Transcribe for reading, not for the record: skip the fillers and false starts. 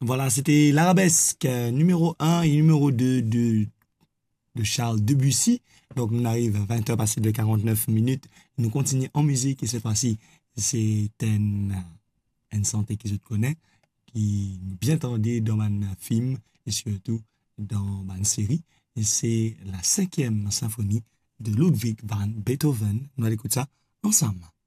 Voilà, c'était l'arabesque numéro un et numéro 2 de Charles Debussy. Donc, on arrive à 20h passées de 49 minutes. Nous continuons en musique et cette fois-ci, c'est une santé qui je te connais, qui bien entendu dans mon film et surtout dans ma série. Et c'est la cinquième symphonie de Ludwig van Beethoven. Nous allons écouter ça ensemble.